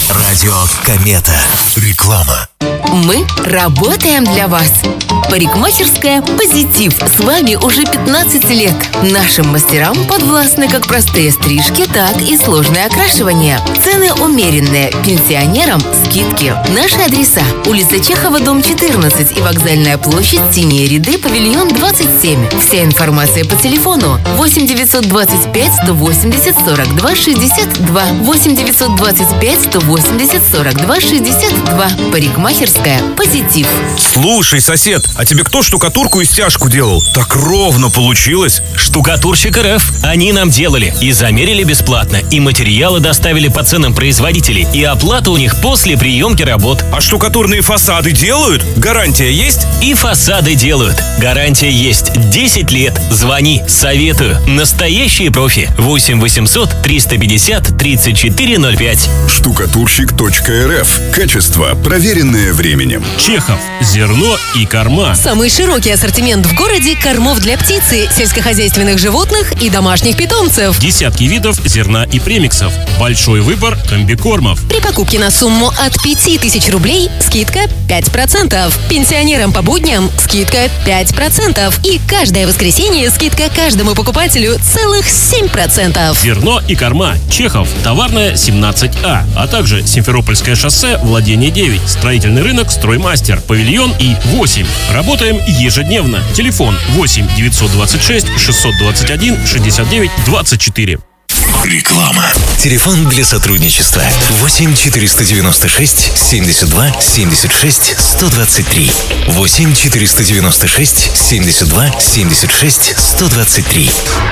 Радио Комета. Реклама. Мы работаем для вас. Парикмахерская «Позитив» с вами уже 15 лет. Нашим мастерам подвластны как простые стрижки, так и сложное окрашивание. Цены умеренные, пенсионерам скидки. Наши адреса: улица Чехова, дом 14 и Вокзальная площадь, Синие ряды, павильон 27. Вся информация по телефону 8 925 180 42 62. 8 925 180 42 62. Парикмахерская «Позитив». Слушай, сосед, а тебе кто штукатурку и стяжку делал? Так ровно получилось. Штукатурщик РФ. Они нам делали. И замерили бесплатно, и материалы доставили по ценам производителей, и оплата у них после приемки работ. А штукатурные фасады делают? Гарантия есть? И фасады делают. Гарантия есть. 10 лет. Звони. Советую. Настоящие профи. 8 800 350 3405. Штукатурщик.рф. Качество, проверенное временем. Чехов. Зерно и корма. Самый широкий ассортимент в городе кормов для птицы, сельскохозяйственных животных и домашних питомцев. Десятки видов зерна и премиксов. Большой выбор комбикормов. При покупке на сумму от 5000 рублей скидка 5%. Пенсионерам по будням скидка 5%. И каждое воскресенье скидка каждому покупателю целых 7%. Зерно и корма. Чехов. Товарная 17А. А также Симферопольское шоссе, владение 9. Строительный рынок «Строймастер». Павильон И 8. Работаем ежедневно. Телефон 8 926 621 69 24. Реклама. Телефон для сотрудничества 8 496 72 76 123. 8 496 72 76 123.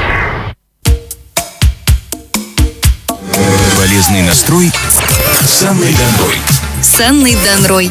Полезный настрой с Анной Донрой. С Анной Донрой.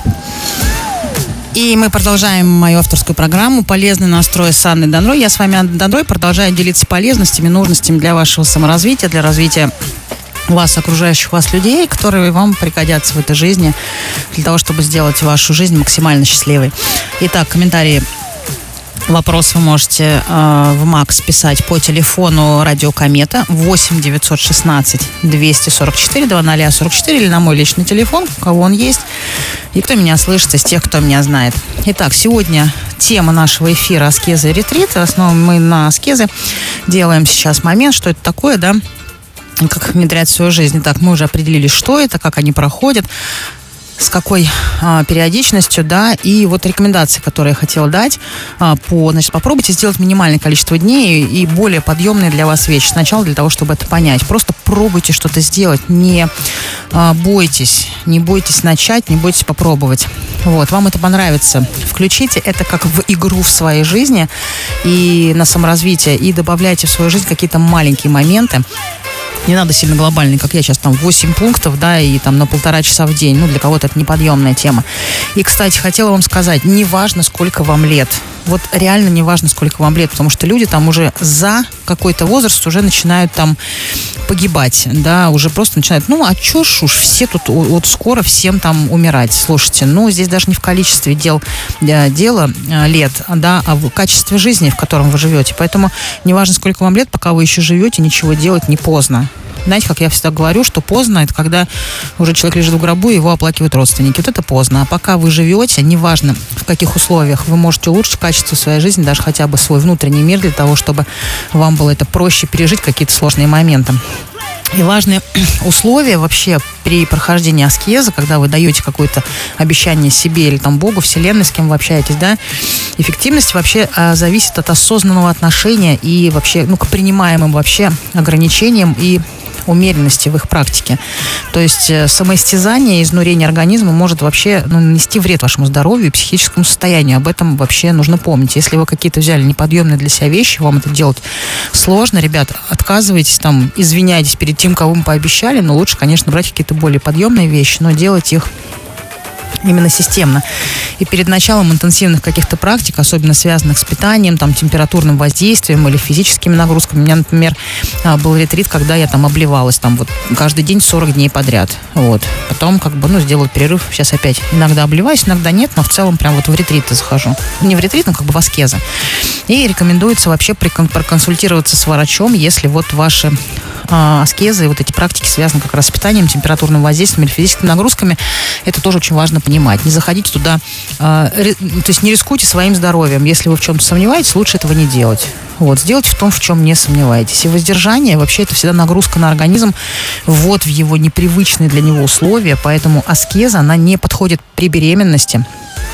И мы продолжаем мою авторскую программу «Полезный настрой» с Анной Донрой. Я с вами, Анна Донрой, продолжаю делиться полезностями, нужностями для вашего саморазвития, для развития вас, окружающих вас людей, которые вам пригодятся в этой жизни для того, чтобы сделать вашу жизнь максимально счастливой. Итак, комментарии, вопрос вы можете в МАКС писать по телефону Радио Комета 8 916 244 0044 или на мой личный телефон, у кого он есть, и кто меня слышит из тех, кто меня знает. Итак, сегодня тема нашего эфира — аскеза и ретрит. В основном мы на аскезы делаем сейчас момент, что это такое, да, как внедрять в свою жизнь. Итак, мы уже определили, что это, как они проходят, с какой периодичностью, да, и вот рекомендации, которые я хотела дать, значит, попробуйте сделать минимальное количество дней и более подъемные для вас вещи. Сначала для того, чтобы это понять. Просто пробуйте что-то сделать, не бойтесь начать, не бойтесь попробовать. Вот, вам это понравится. Включите это как в игру в своей жизни и на саморазвитие, и добавляйте в свою жизнь какие-то маленькие моменты. Не надо сильно глобальный, как я сейчас, там 8 пунктов, да, и там на 1,5 часа в день. Ну, для кого-то это неподъемная тема. И, кстати, хотела вам сказать, не важно, сколько вам лет. Вот реально не важно, сколько вам лет, потому что люди там уже за какой-то возраст уже начинают там погибать, да, уже просто начинают, а чё ж уж, все тут, вот скоро всем там умирать. Слушайте, здесь даже не в количестве дело лет, да, а в качестве жизни, в котором вы живете. Поэтому не важно, сколько вам лет, пока вы еще живете, ничего делать не поздно. Знаете, как я всегда говорю, что поздно — это когда уже человек лежит в гробу, и его оплакивают родственники. Вот это поздно. А пока вы живете, неважно в каких условиях, вы можете улучшить качество своей жизни, даже хотя бы свой внутренний мир, для того, чтобы вам было это проще пережить какие-то сложные моменты. И важные условия вообще при прохождении аскезы, когда вы даете какое-то обещание себе или там Богу, Вселенной, с кем вы общаетесь, да, эффективность вообще зависит от осознанного отношения и вообще, к принимаемым вообще ограничениям и умеренности в их практике. То есть самоистязание, изнурение организма может вообще нанести вред вашему здоровью и психическому состоянию. Об этом вообще нужно помнить. Если вы какие-то взяли неподъемные для себя вещи, вам это делать сложно, ребят, отказывайтесь, там, извиняйтесь перед тем, кого мы пообещали, но лучше, конечно, брать какие-то более подъемные вещи, но делать их именно системно. И перед началом интенсивных каких-то практик, особенно связанных с питанием, там, температурным воздействием или физическими нагрузками, у меня, например, был ретрит, когда я там обливалась там вот каждый день 40 дней подряд. Вот. Потом как бы, сделала перерыв, сейчас опять иногда обливаюсь, иногда нет, но в целом прям вот в ретрит захожу. Не в ретрит, но как бы в аскезы. И рекомендуется вообще проконсультироваться с врачом, если вот ваши аскезы и вот эти практики связаны как раз с питанием, температурным воздействием или физическими нагрузками. Это тоже очень важно понимать. Не заходите туда, то есть не рискуйте своим здоровьем. Если вы в чем-то сомневаетесь, лучше этого не делать. Вот, сделайте в том, в чем не сомневаетесь. И воздержание, вообще, это всегда нагрузка на организм, ввод в его непривычные для него условия, поэтому аскеза, она не подходит при беременности.